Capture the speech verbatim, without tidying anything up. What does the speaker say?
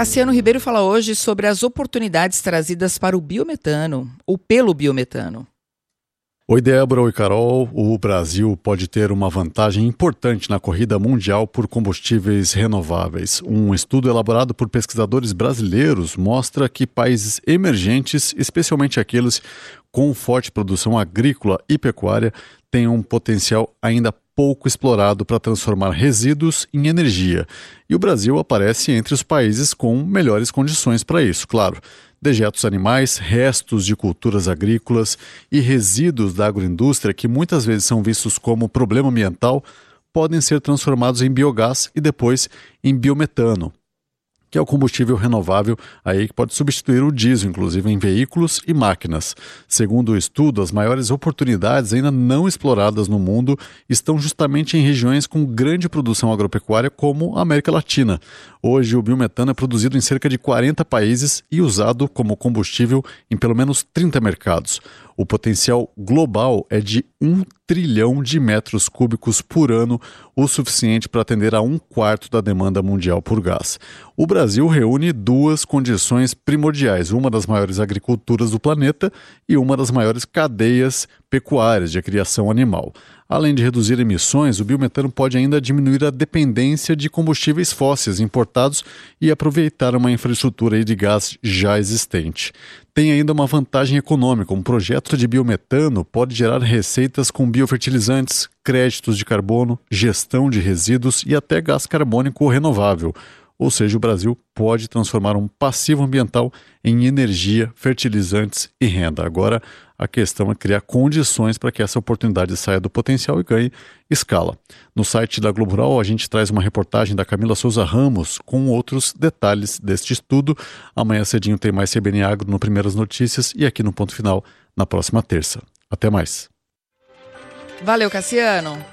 Cassiano Ribeiro fala hoje sobre as oportunidades trazidas para o biometano, ou pelo biometano. Oi, Débora, oi, Carol. O Brasil pode ter uma vantagem importante na corrida mundial por combustíveis renováveis. Um estudo elaborado por pesquisadores brasileiros mostra que países emergentes, especialmente aqueles com forte produção agrícola e pecuária, têm um potencial ainda pouco explorado para transformar resíduos em energia. E o Brasil aparece entre os países com melhores condições para isso, claro. Dejetos animais, restos de culturas agrícolas e resíduos da agroindústria, que muitas vezes são vistos como problema ambiental, podem ser transformados em biogás e depois em biometano, que é o combustível renovável aí que pode substituir o diesel, inclusive em veículos e máquinas. Segundo o estudo, as maiores oportunidades ainda não exploradas no mundo estão justamente em regiões com grande produção agropecuária, como a América Latina. Hoje, o biometano é produzido em cerca de quarenta países e usado como combustível em pelo menos trinta mercados. O potencial global é de um trilhão de metros cúbicos por ano, o suficiente para atender a um quarto da demanda mundial por gás. O Brasil reúne duas condições primordiais, uma das maiores agriculturas do planeta e uma das maiores cadeias pecuárias de criação animal. Além de reduzir emissões, o biometano pode ainda diminuir a dependência de combustíveis fósseis importados e aproveitar uma infraestrutura de gás já existente. Tem ainda uma vantagem econômica. Um projeto de biometano pode gerar receitas com biofertilizantes, créditos de carbono, gestão de resíduos e até gás carbônico renovável. Ou seja, o Brasil pode transformar um passivo ambiental em energia, fertilizantes e renda. Agora, a questão é criar condições para que essa oportunidade saia do potencial e ganhe escala. No site da Globo Rural, a gente traz uma reportagem da Camila Souza Ramos com outros detalhes deste estudo. Amanhã cedinho tem mais C B N Agro no Primeiras Notícias e aqui no Ponto Final na próxima terça. Até mais. Valeu, Cassiano.